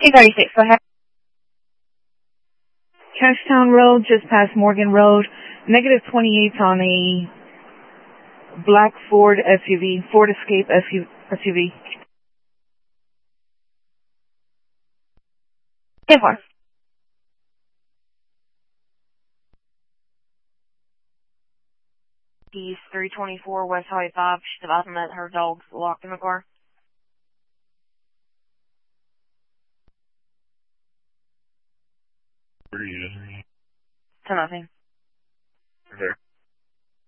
236, go ahead. Cashtown Road, just past Morgan Road. Negative 28 on a black Ford SUV, Ford Escape SUV. 10-4. East 324 West Highway 5. She's advising that her dog's locked in the car. 10-0.